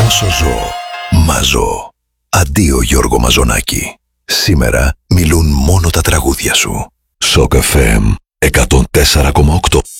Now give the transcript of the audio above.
Όσο ζω, μαζώ. Αντίο Γιώργο Μαζονάκη. Σήμερα μιλούν μόνο τα τραγούδια σου. Σοκ FM 104,8.